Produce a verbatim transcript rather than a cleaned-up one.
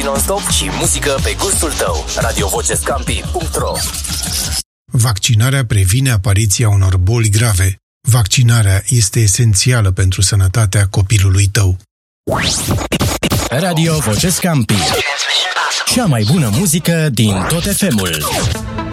non-stop și muzică pe gustul tău. radio voce scampi punct ro. Vaccinarea previne apariția unor boli grave. Vaccinarea este esențială pentru sănătatea copilului tău. Radio Voce Scampi. Cea mai bună muzică din tot F M-ul.